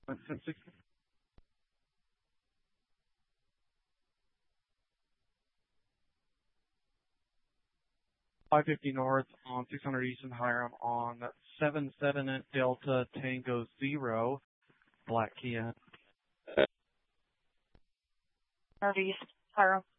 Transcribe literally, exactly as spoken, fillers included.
five fifty north on six hundred east and Hiram on seven seven at Delta Tango Zero, Black Kia. Northeast, Hiram.